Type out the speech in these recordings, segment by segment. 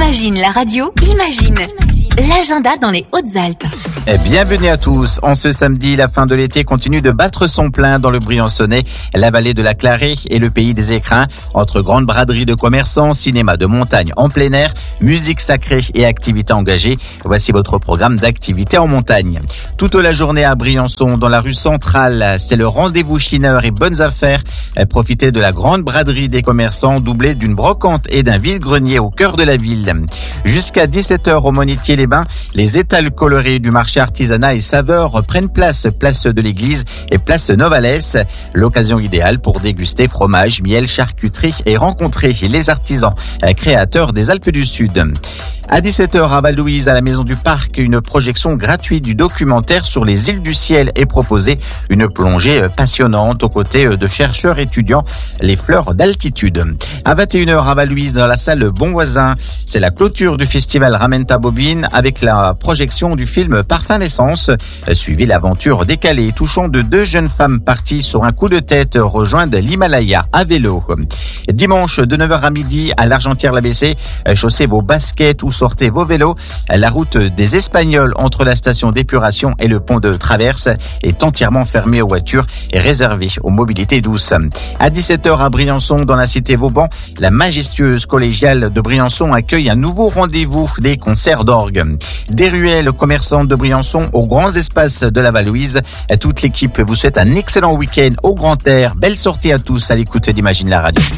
Imagine la radio, imagine l'agenda dans les Hautes-Alpes. Bienvenue à tous. En ce samedi, la fin de l'été continue de battre son plein dans le Briançonnais, la vallée de la Clarée et le pays des écrins. Entre grandes braderies de commerçants, cinéma de montagne en plein air, musique sacrée et activités engagées, voici votre programme d'activités en montagne. Toute la journée à Briançon, dans la rue centrale, c'est le rendez-vous chineur et bonnes affaires. Profitez de la grande braderie des commerçants, doublée d'une brocante et d'un vide-grenier au cœur de la ville. Jusqu'à 17h au Monetier-les-Bains, les étals colorés du marché artisanat et saveurs prennent place de l'église et place Novales. L'occasion idéale pour déguster fromage, miel, charcuterie et rencontrer les artisans créateurs des Alpes du Sud. À 17h à Val-Louise, à la Maison du Parc, une projection gratuite du documentaire sur les îles du ciel est proposée. Une plongée passionnante aux côtés de chercheurs étudiants les fleurs d'altitude. À 21h à Val-Louise, dans la salle Bon Voisin, c'est la clôture du festival Ramène ta bobine avec la projection du film Parfum d'essence. Suivez l'aventure décalée et touchante de deux jeunes femmes parties sur un coup de tête rejoindre l'Himalaya à vélo. Dimanche de 9h à midi à l'Argentière-l'ABC, chaussez vos baskets ou sortez vos vélos. La route des Espagnols entre la station d'épuration et le pont de Traverse est entièrement fermée aux voitures et réservée aux mobilités douces. À 17h à Briançon, dans la cité Vauban, la majestueuse collégiale de Briançon accueille un nouveau rendez-vous des concerts d'orgue. Des ruelles commerçantes de Briançon aux grands espaces de la Val-Louise. Toute l'équipe vous souhaite un excellent week-end au grand air. Belle sortie à tous à l'écoute d'Imagine la radio.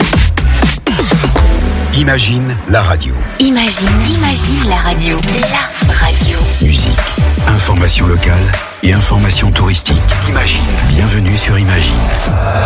Imagine la radio. Imagine la radio. La radio. Musique, information locale et information touristique. Imagine. Bienvenue sur Imagine.